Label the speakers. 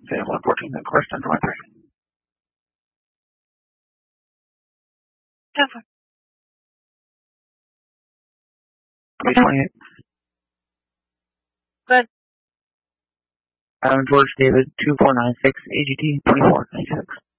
Speaker 1: Say 114, then course 1023.
Speaker 2: 10-4.
Speaker 1: 328.
Speaker 2: Good.
Speaker 1: George David 2496 AGT 2496.